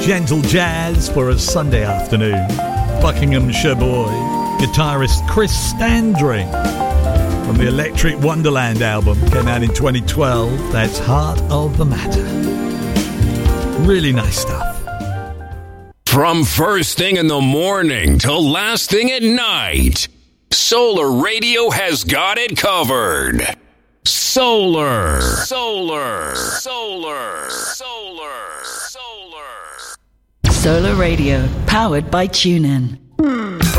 Gentle jazz for a Sunday afternoon. Buckinghamshire boy, guitarist Chris Standring from the Electric Wonderland album, came out in 2012. That's Heart of the Matter. Really nice stuff. From first thing in the morning till last thing at night, Solar Radio has got it covered. Solar. Solar. Solar. Solar. Solar. Solar Radio, powered by TuneIn.